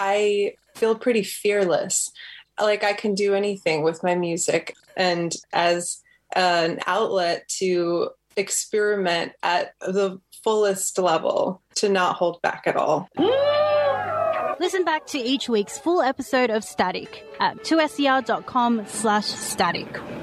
I feel pretty fearless. Like I can do anything with my music, and as an outlet to experiment at the fullest level, to not hold back at all. Listen back to each week's full episode of Static at 2ser.com/static.